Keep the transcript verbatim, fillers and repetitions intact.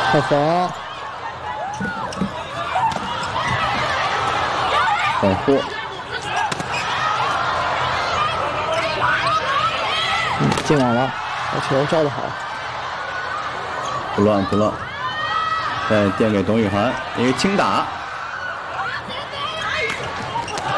开防，保护。嗯，进网了，把球照得好。 不乱不乱，再垫给董宇涵，一个轻打。